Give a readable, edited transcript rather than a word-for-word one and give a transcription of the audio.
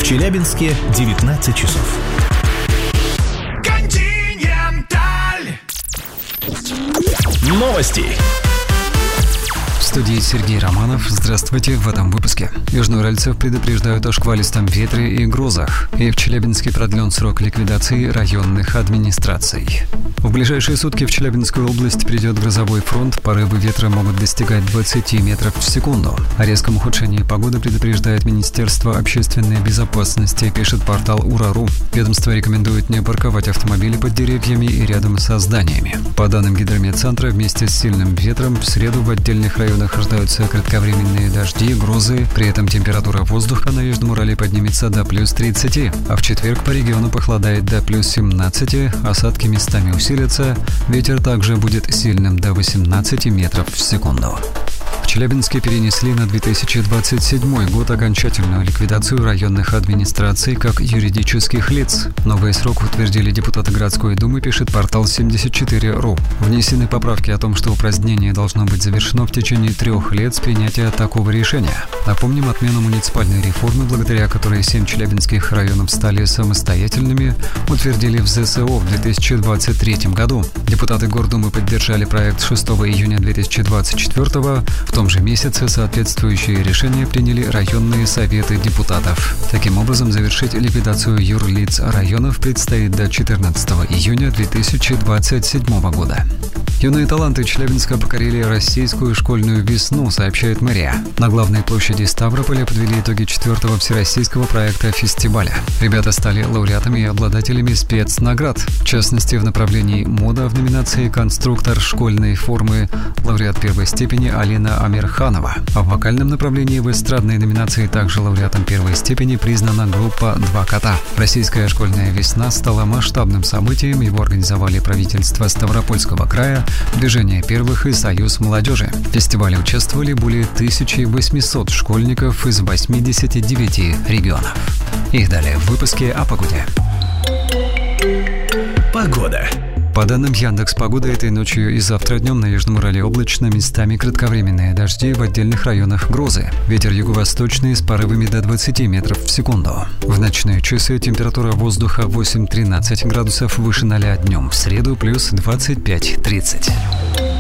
Челябинске 19 часов. Новости. В студии Сергей Романов. Здравствуйте. В этом выпуске. Южноуральцев предупреждают о шквалистом ветре и грозах. И в Челябинске продлен срок ликвидации районных администраций. В ближайшие сутки в Челябинскую область придет грозовой фронт. Порывы ветра могут достигать 20 метров в секунду. О резком ухудшении погоды предупреждает Министерство общественной безопасности, пишет портал Ура.ру. Ведомство рекомендует не парковать автомобили под деревьями и рядом со зданиями. По данным Гидрометцентра, вместе с сильным ветром в среду в отдельных районах ожидаются кратковременные дожди, грозы. При этом температура воздуха на Южном Урале поднимется до плюс 30, а в четверг по региону похолодает до плюс 17, осадки местами усилятся, ветер также будет сильным до 18 метров в секунду. В Челябинске перенесли на 2027 год окончательную ликвидацию районных администраций как юридических лиц. Новый срок утвердили депутаты городской думы, пишет портал 74.ру. Внесены поправки о том, что упразднение должно быть завершено в течение 3 лет с принятия такого решения. Напомним, отмену муниципальной реформы, благодаря которой 7 челябинских районов стали самостоятельными, утвердили в ЗСО в 2023 году. Депутаты Гордумы поддержали проект 6 июня 2024. В том же месяце соответствующие решения приняли районные советы депутатов. Таким образом, завершить ликвидацию юрлиц районов предстоит до 14 июня 2027 года. Юные таланты Челябинска покорили российскую школьную весну, сообщает мэрия. На главной площади Ставрополя подвели итоги 4-го всероссийского проекта фестиваля. Ребята стали лауреатами и обладателями спецнаград. В частности, в направлении мода в номинации «Конструктор школьной формы» лауреат первой степени Алина Амирханова. А в вокальном направлении в эстрадной номинации также лауреатом первой степени признана группа «Два кота». Российская школьная весна стала масштабным событием. Его организовали правительство Ставропольского края, Движение первых и Союз молодежи. В фестивале участвовали более 1800 школьников из 89 регионов. И далее в выпуске о погоде. Погода. По данным Яндекс.Погоды, этой ночью и завтра днем на Южном Урале облачно, местами кратковременные дожди, в отдельных районах грозы. Ветер юго-восточный с порывами до 20 метров в секунду. В ночные часы температура воздуха 8-13 градусов выше 0 днем. В среду плюс 25-30.